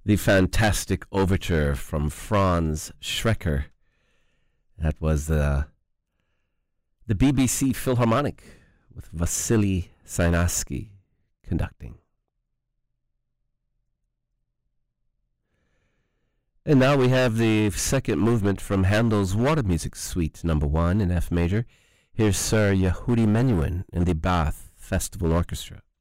The fantastic overture from Franz Schrecker. That was the BBC Philharmonic with Vasily Sinaisky conducting. And now we have the second movement from Handel's Water Music Suite No. 1 in F major. Here's Sir Yehudi Menuhin and the Bath Festival Orchestra.